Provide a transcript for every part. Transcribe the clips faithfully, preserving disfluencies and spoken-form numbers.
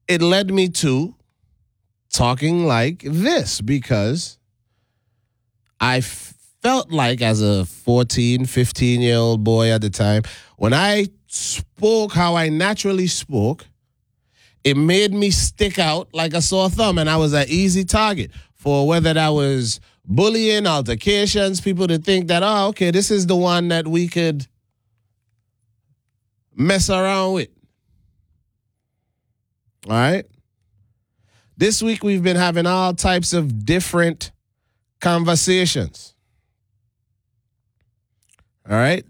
it led me to talking like this because I felt like as a fourteen, fifteen-year-old boy at the time, when I spoke how I naturally spoke, it made me stick out like a sore thumb, and I was an easy target for whether that was bullying, altercations, people to think that, oh, okay, this is the one that we could mess around with. All right? This week we've been having all types of different conversations. All right?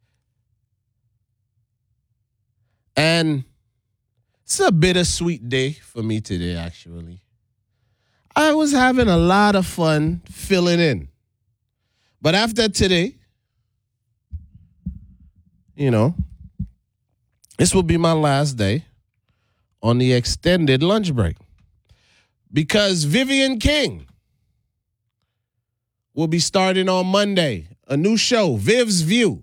And it's a bittersweet day for me today, actually. I was having a lot of fun filling in. But after today, you know, this will be my last day on the extended lunch break. Because Vivian King will be starting on Monday, a new show, Viv's View.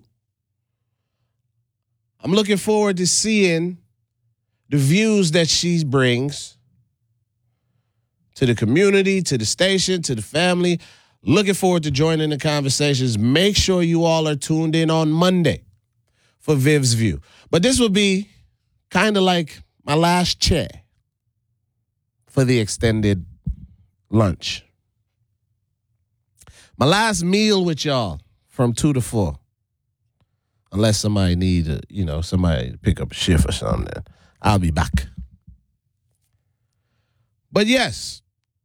I'm looking forward to seeing the views that she brings to the community, to the station, to the family. Looking forward to joining the conversations. Make sure you all are tuned in on Monday for Viv's View. But this will be kind of like my last chair for the extended lunch. My last meal with y'all from two to four. Unless somebody need, a, you know, somebody to pick up a shift or something, I'll be back. But yes,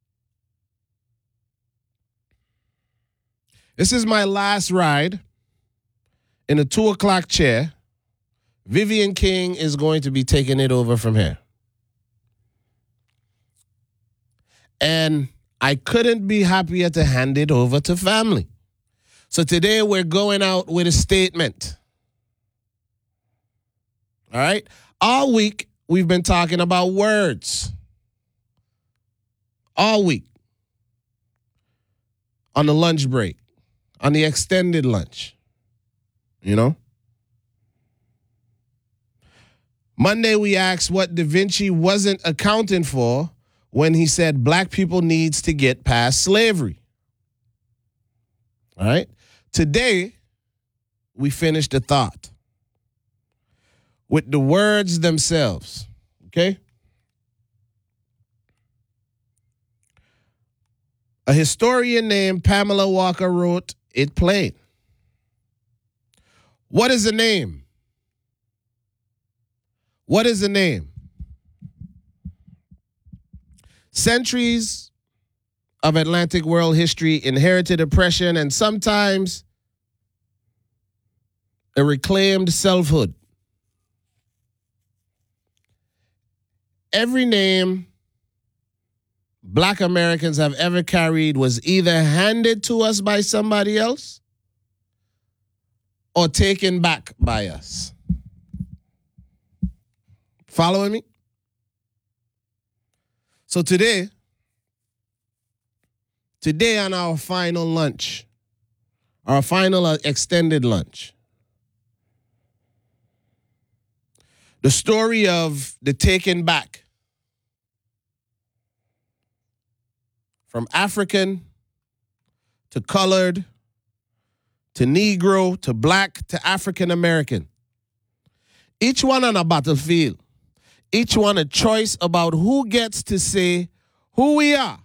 this is my last ride in a two o'clock chair. Vivian King is going to be taking it over from here. And I couldn't be happier to hand it over to family. So today we're going out with a statement. All right? All week we've been talking about words. All week. On the lunch break. On the extended lunch. You know? Monday we asked what Da Vinci wasn't accounting for when he said black people needs to get past slavery. All right? Today, we finished the thought with the words themselves. Okay? A historian named Pamela Walker wrote it plain. What is a name? What is a name? Centuries of Atlantic world history, inherited oppression, and sometimes a reclaimed selfhood. Every name black Americans have ever carried was either handed to us by somebody else or taken back by us. Following me? So today, today on our final lunch, our final extended lunch, the story of the taken back from African to colored to Negro to black to African American. Each one on a battlefield. Each one a choice about who gets to say who we are.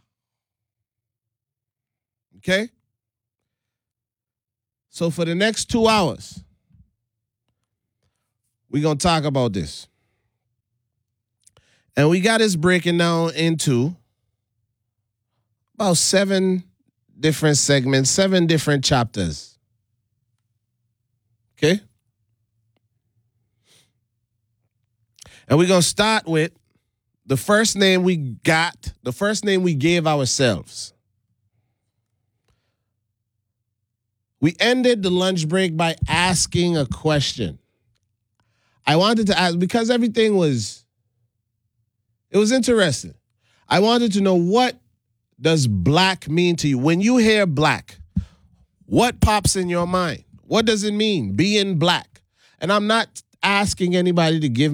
Okay? So for the next two hours, we're going to talk about this. And we got this breaking down into about seven different segments, seven different chapters. Okay? And we're going to start with the first name we got, the first name we gave ourselves. We ended the lunch break by asking a question. I wanted to ask, because everything was, it was interesting. I wanted to know, what does black mean to you? When you hear black, what pops in your mind? What does it mean, being black? And I'm not asking anybody to give me